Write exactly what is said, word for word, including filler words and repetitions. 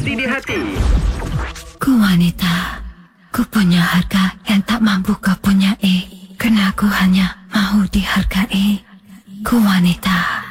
mesti di hati. Ku wanita, ku punya harga yang tak mampu kau punyai, kerana ku hanya mahu dihargai. Ku wanita.